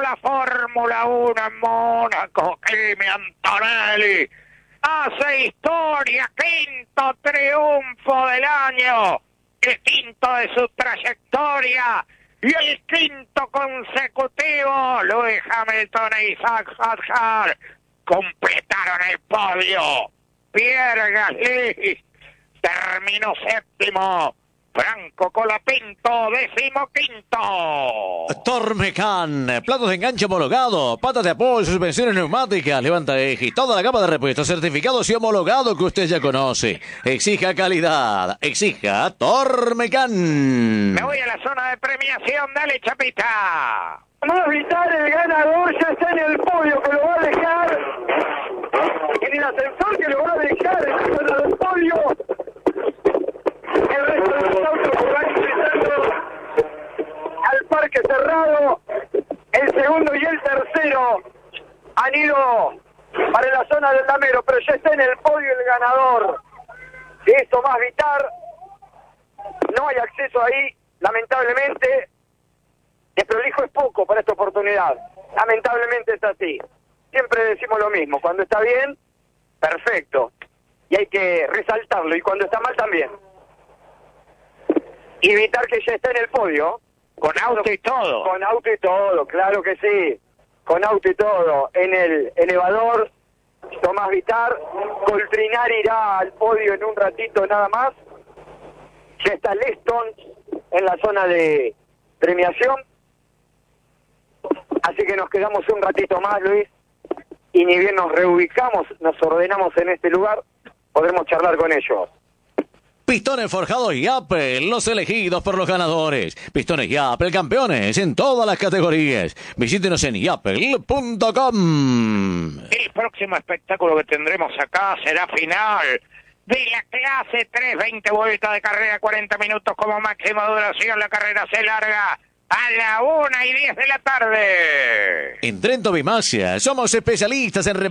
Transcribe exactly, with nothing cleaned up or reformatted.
la Fórmula uno en Mónaco. Kimi Antonelli hace historia, quinto triunfo del año, el quinto de su trayectoria y el quinto consecutivo. Lewis Hamilton e Isaac Hadjar completaron el podio. Pierre Gasly terminó séptimo. Franco Colapinto, decimoquinto. Tormecan, platos de enganche homologado, patas de apoyo, suspensiones neumáticas, levanta eje y toda la gama de repuestos certificados y homologados que usted ya conoce. Exija calidad, exija Tormecan. Me voy a la zona de premiación, dale Chapita. Más vital, el ganador ya está en el podio, que lo va a dejar en el ascensor, que lo va a dejar en la zona del podio. El resto de los autos que van ingresando al parque cerrado, el segundo y el tercero han ido para la zona del Damero, pero ya está en el podio el ganador de esto más vital. No hay acceso ahí, lamentablemente. Desprolijo es poco para esta oportunidad, lamentablemente es así. Siempre decimos lo mismo, cuando está bien, perfecto, y hay que resaltarlo, y cuando está mal también. Y evitar que ya esté en el podio. Con auto y todo. Con auto y todo, claro que sí. Con auto y todo. En el elevador, Tomás Vitar. Coltrinar irá al podio en un ratito nada más. Ya está Leston en la zona de premiación. Así que nos quedamos un ratito más, Luis. Y ni bien nos reubicamos, nos ordenamos en este lugar, podremos charlar con ellos. Pistones forjados Yapel, los elegidos por los ganadores. Pistones Yapel, campeones en todas las categorías. Visítenos en yapel punto com. El próximo espectáculo que tendremos acá será final de la clase tres, veinte vueltas de carrera, cuarenta minutos como máxima duración. La carrera se larga a la una y diez de la tarde. En Trento Bimasia somos especialistas en